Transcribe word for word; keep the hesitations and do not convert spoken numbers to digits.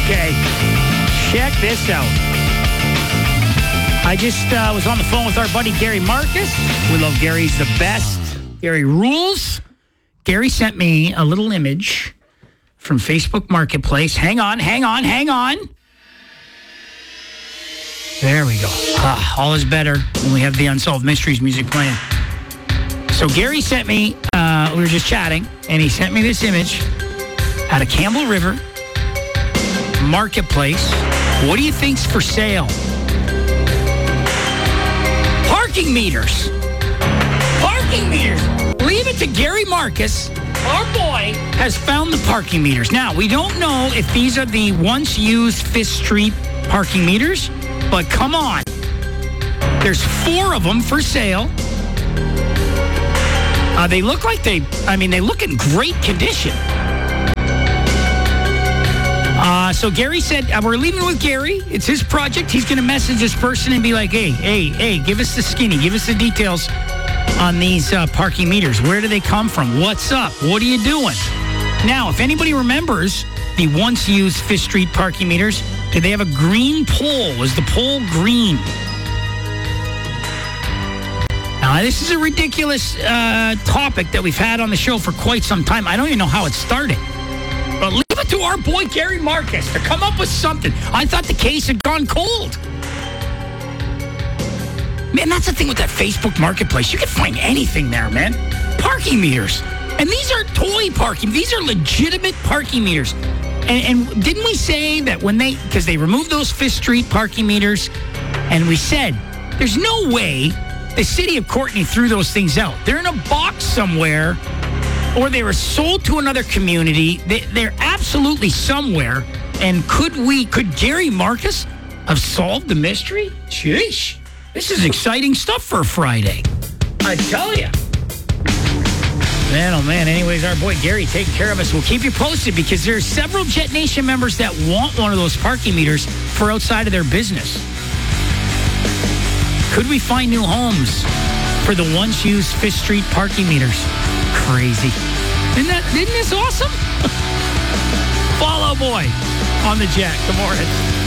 Okay. Check this out. I just uh, was on the phone with our buddy Gary Marcus. We love Gary's the best. Gary rules. Gary sent me a little image from Facebook Marketplace. Hang on, hang on, hang on. There we go. Ah, all is better when we have the Unsolved Mysteries music playing. So Gary sent me, uh, we were just chatting, and he sent me this image out of Campbell River Marketplace. What do you think's for sale? Parking meters. Parking meters. Leave it to Gary Marcus. Our boy has found the parking meters. Now, we don't know if these are the once used Fifth Street parking meters, but come on. There's four of them for sale. Uh, they look like they, I mean, they look in great condition. Uh, so Gary said, uh, we're leaving with Gary. It's his project. He's going to message this person and be like, hey, hey, hey, give us the skinny. Give us the details on these uh, parking meters. Where do they come from? What's up? What are you doing? Now, if anybody remembers the once used Fifth Street parking meters, did they have a green pole? Was the pole green? Now, this is a ridiculous uh, topic that we've had on the show for quite some time. I don't even know how it started. But leave it to our boy Gary Marcus to come up with something. I thought the case had gone cold. Man, that's the thing with that Facebook Marketplace. You can find anything there, man. Parking meters. And these are toy parking. These are legitimate parking meters. And, and didn't we say that when they, because they removed those Fifth Street parking meters, and we said, there's no way the city of Courtenay threw those things out. They're in a box somewhere, or they were sold to another community. They, they're absolutely somewhere. And could we, could Gary Marcus have solved the mystery? Sheesh. This is exciting stuff for a Friday. I tell you. Man, oh man. Anyways, our boy Gary taking care of us. We'll keep you posted because there's several Jet Nation members that want one of those parking meters for outside of their business. Could we find new homes for the once used Fifth Street parking meters? Crazy. Isn't that, isn't this awesome? Fall Out Boy on the Jet. Good morning.